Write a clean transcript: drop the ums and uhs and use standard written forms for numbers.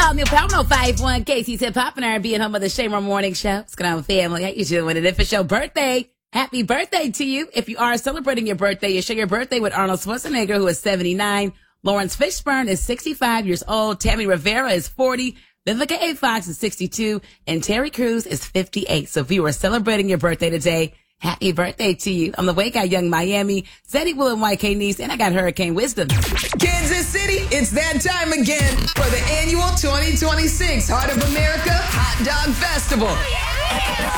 all new Power 105.1 Casey's Hip Hop and R&B and home of the Shamer Morning Show. What's going on, family? How you doing? And if it's your birthday, happy birthday to you. If you are celebrating your birthday, you share your birthday with Arnold Schwarzenegger, who is 79. Lawrence Fishburne is 65 years old. Tammy Rivera is 40. Vivica A. Fox is 62. And Terry Crews is 58. So if you are celebrating your birthday today, happy birthday to you. On the way, got Young Miami, Zeddy Will and YK Nice, and I got Hurricane Wisdom. Kansas City, it's that time again for the annual 2026 Heart of America Hot Dog Festival.